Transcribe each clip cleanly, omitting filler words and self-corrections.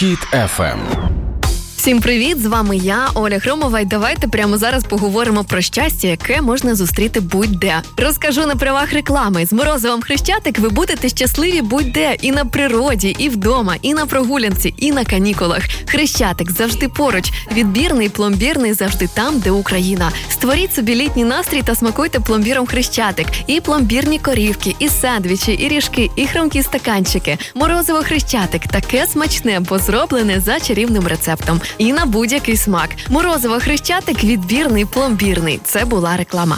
Хіт FM. Всім привіт, з вами я, Оля Хромова, і давайте прямо зараз поговоримо про щастя, яке можна зустріти будь-де. Розкажу на правах реклами. З Морозовим Хрещатик ви будете щасливі будь-де. І на природі, і вдома, і на прогулянці, і на канікулах. Хрещатик завжди поруч. Відбірний, пломбірний завжди там, де Україна. Створіть собі літній настрій та смакуйте пломбіром Хрещатик. І пломбірні корівки, і сендвічі, і ріжки, і хромкі стаканчики. Морозиво Хрещатик – таке смачне, бо зроблене за чарівним рецептом. І на будь-який смак. Морозиво Хрещатик відбірний, пломбірний. Це була реклама.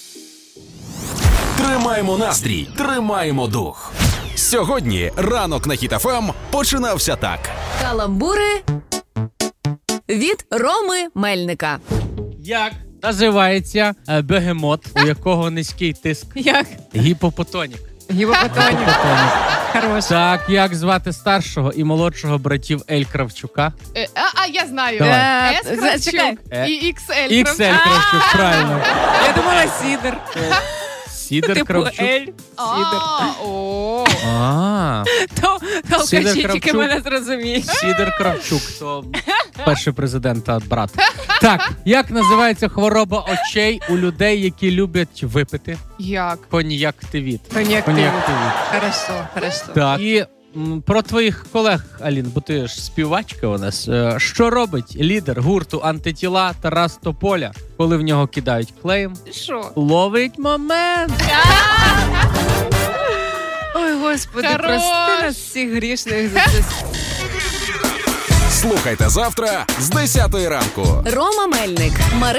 Тримаємо настрій, тримаємо дух. Сьогодні ранок на Хіт FM починався так. Каламбури від Роми Мельника. Як називається бегемот, у якого низький тиск? Як? Гіпопотонік. Гіпопотонік. Хорош. Так, як звати старшого і молодшого братів Ель Кравчука? Я знаю. Давай. С Кравчук Чекай. і XL Іксель Кравчук, правильно. Я думала Сідер. Сідер Кравчук. Ель. То Сідер алкаші тільки Кравчук. мене зрозуміють. Сідер Кравчук, то перший президент та брат. Так, як називається хвороба очей у людей, які люблять випити? Як? Кон'яктивіт. Кон'яктивіт. Хорошо. Так. І про твоїх колег, Алін, бо ти ж співачка у нас. Що робить лідер гурту «Антитіла» Тарас Тополя, коли в нього кидають клеєм? Що? Ловить момент. Ой, Господи, Хорош. прости нас всіх грішних за це. Слухайте завтра з 10 ранку. Рома Мельник, Марина